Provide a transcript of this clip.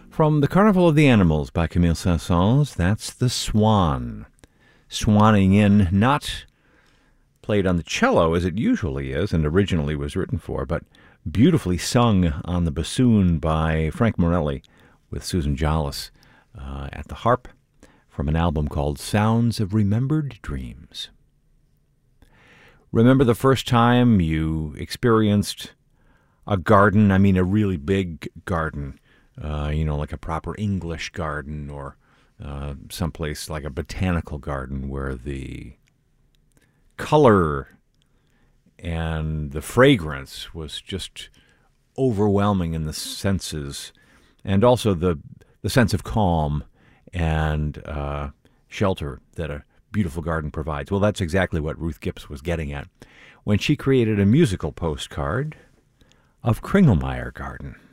From The Carnival of the Animals by Camille Saint-Saëns, that's The Swan. Swanning in, not played on the cello as it usually is and originally was written for, but beautifully sung on the bassoon by Frank Morelli with Susan Jollis at the harp from an album called Sounds of Remembered Dreams. Remember the first time you experienced a garden, I mean a really big garden, like a proper English garden or someplace like a botanical garden where the color and the fragrance was just overwhelming in the senses, and also the sense of calm and shelter that a beautiful garden provides. Well, that's exactly what Ruth Gips was getting at when she created a musical postcard of Kringlemeyer Garden.